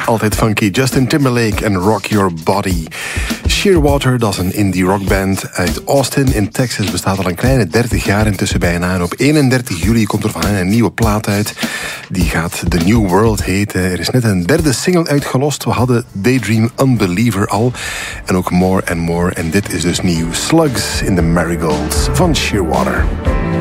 Altijd funky. Justin Timberlake en Rock Your Body. Shearwater, dat is een indie rockband uit Austin in Texas. Bestaat al een kleine 30 jaar intussen bijna. En op 31 juli komt er van hen een nieuwe plaat uit. Die gaat The New World heten. Er is net een derde single uitgelost. We hadden Daydream Unbeliever al. En ook More and More. En dit is dus nieuw. Slugs in the Marigolds van Shearwater.